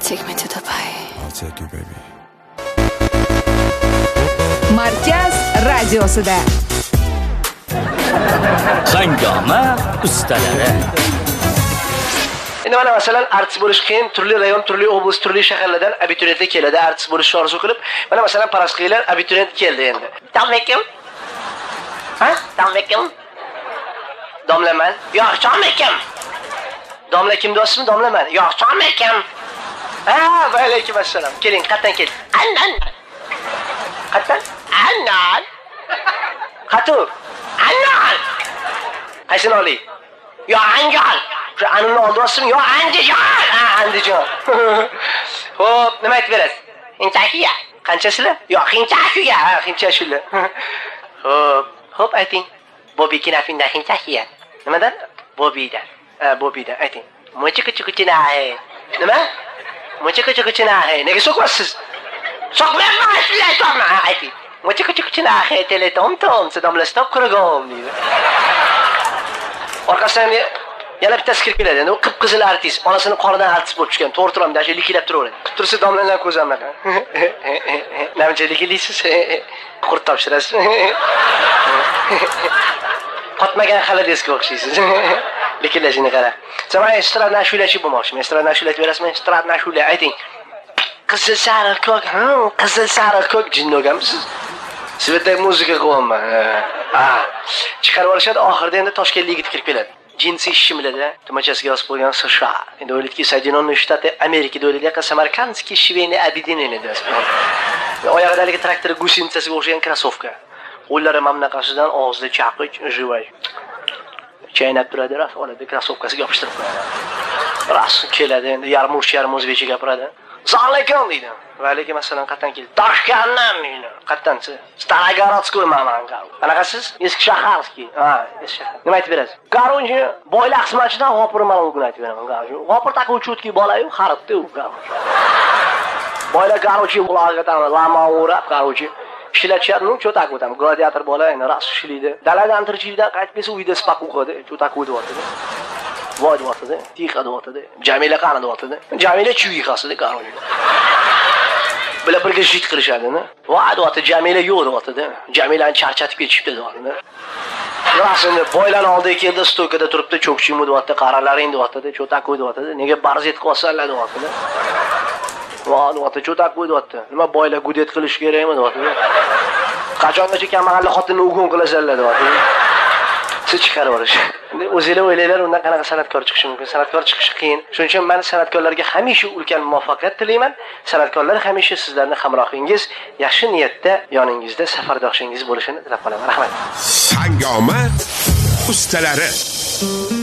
Take me to Dubai. I'll take you, baby. Markaz radiosida Hangoma ustalari. Endi mana masalan artist bo'lish qiyin, turli rayon, turli oblast, turli shaharlardan abituriyentlar keladi, artist bo'lishni orzu qilib. Mana masalan Parasqiylar abituriyent keldi endi. Domlakim? Ha? Domlakim? Domlaman? Yo'q, Domlakim. Domla kim do'stmi? Domlaman. Yo'q, Domlakim. Ha, va alaykum assalom. Keling, qayerdan kelding? Andan. Qayerdan? Andan. Qatu. Andan. Qaysini oling? Yo'q, Anjan. Shu anini oldimmi? Yo'q, Andijon. Ha, Andijon. Xo'p, nima aytib berasiz? Intakiya. Qanchasilar? Yo'q, Xinchashuya. Ha, Xinchashular. Xo'p, ayting. Bobby kinafinda Xinchashuya. Nimadan? Bobbydan. Ha, Bobbydan ayting. Mochika-chikuchinahe. Nima? Mochika-chikuchinahe. Nega so'qasiz? So'qmayman, shunday aytma. Ha, ayting. Mochika-chikuchinahe, teletom-tom, domla stop qurg'om deydi. Orqasidan yana bittasi kirib keladi. Endi u qip-qizil artist, onasining qonidan artist bo'lib tushgan, to'g'ri-to'g'ri dashi likilab turaveradi. Qilib tursa domlalar ko'zamlar. Nima likilaysiz? Qurt topshirasiz. Qotmagan xaladesga o'xshaysiz. Likillashini qara. Sen mana estrad nashulachi bo'lmoqchiman. Estrad nashula aytib berasizmi? Estrad nashula ayting. Qizil sariq ko'k, qizil sariq ko'k jinnogamsiz? Svetda muzika qo'yaman. Ha. Chiqarib olishadi, oxirida endi Toshkentlik yigit kirib keladi. Jinsi shimilada, tumachasiga yozib qo'ygan США. Endi o'ylaydi-ki, Soединенные Штаты Amerikada o'ylaydi, Samarkandskiy shiveni объединение deb. Oyog'idagi traktor gusinicasiga o'xshagan krossovka. Qo'llari mamnaqasidan og'zida chaqich, jivay. Chaynab turadi, ras oladi, krossovkasiga yopishtirib qo'yadi. Ras keladi, endi yarim o'zbekcha gapiradi. Assalomu deydi. Va alaykum assalom, qayerdan keldi? Toshkentdan deydi. Qayerdansiz? Starogorodskoy mamanka. Qanaqasiz? Eski shaharskiy. Ha, eski shahar. Nima aytib berasiz? Qaronchi boylar xizmatchidan g'opir malugini aytib beraman. G'opir takuvchi bolayu xaridda u. Boylar qaronchi ularga tam lama o'rab qaronchi. Ishlatishadi, cho'tak o'tam. Gladiator bola endi ras ishlaydi. Daladan tirchilikdan qaytib kelsa uyda spaku qiladi, cho'tak o'tyapti. Voy deyapti, tiqa deyapti. Jamila qani deyapti. Jamila chuyiqasida qaronchi. Bular birga jit qilishadi-ni. Voy deyapti, Jamila yo'q deyapti. Jamilani charchatib ketishibdi deyapti. Rasini boylarning oldiga keldi, stokada turibdi, cho'kchimi deyapti, qaralaring deyapti, cho'tak o'tyapti. Nega barzet qilsanlar deyapti. Voy deyapti, cho'tak o'tyapti. Nima boylar gudet qilish kerakmi deyapti. Qachongacha kambag'allik xotinni ugon qilasanlar deyapti. Siz chiqarib olish. Endi o'zingizlar o'ylaylar, undan qanaqa san'atkor chiqishi mumkin? San'atkor chiqishi qiyin. Shuning uchun men san'atkorlarga hamisha ulkan muvaffaqiyat tilayman. San'atkorlar hamisha sizlarning hamrohingiz, yaxshi niyatda yoningizda safardoshingiz bo'lishini tilab qolaman. Rahmat. Hangoma ustalari.